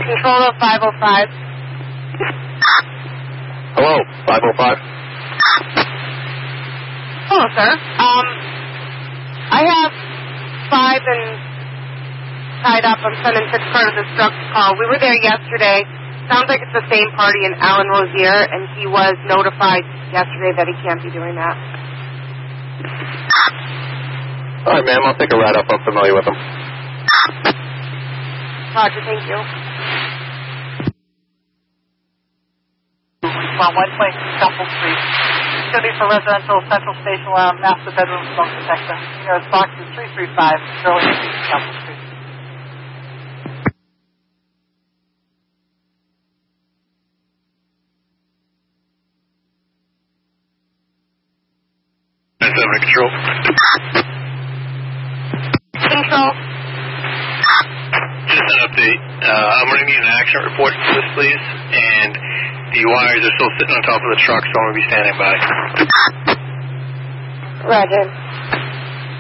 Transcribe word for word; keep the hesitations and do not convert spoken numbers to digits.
Control of five oh five. Hello, five oh five. Hello, sir. Um, I have five and tied up. I'm sending six part of this drug call. We were there yesterday. Sounds like it's the same party in Alan Rosier, and he was notified yesterday that he can't be doing that. All right, ma'am. I'll take a ride up. I'm familiar with him. Roger, thank you. From White Plains, Temple Street. Security for residential central station around master bedroom smoke detector. Nearest box is three three five, Sterling Street, Temple Street. seven Control. Control. Just an update. Uh, I'm going to need an action report for this, please. And the wires are still sitting on top of the truck, so I'm going to be standing by. Roger.